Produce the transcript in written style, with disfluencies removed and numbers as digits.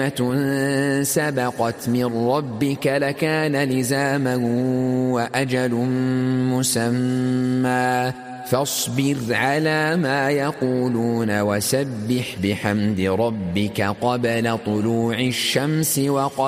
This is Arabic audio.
سبقت من ربك لكان لزاما وأجل مسمى فاصبر على ما يقولون وسبح بحمد ربك قبل طلوع الشمس وقبل